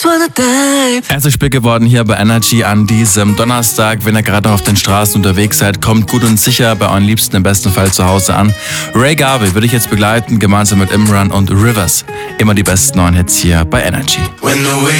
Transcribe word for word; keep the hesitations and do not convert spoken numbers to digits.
Es ist spät geworden hier bei Energy an diesem Donnerstag. Wenn ihr gerade noch auf den Straßen unterwegs seid, kommt gut und sicher bei euren Liebsten im besten Fall zu Hause an. Ray Garvey würde ich jetzt begleiten, gemeinsam mit Imran und Rivers. Immer die besten neuen Hits hier bei Energy.